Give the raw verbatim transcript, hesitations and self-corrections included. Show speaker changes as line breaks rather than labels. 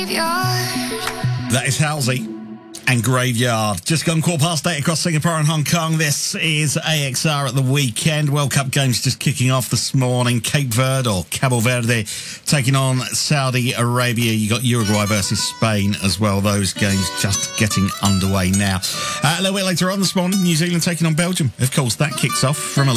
That is Halsey and Graveyard. Just gone quarter past eight across Singapore and Hong Kong. This is A X R at the weekend. World Cup games just kicking off this morning. Cape Verde or Cabo Verde taking on Saudi Arabia. You got Uruguay versus Spain as well. Those games just getting underway now. Uh, a little bit later on this morning, New Zealand taking on Belgium. Of course, that kicks off from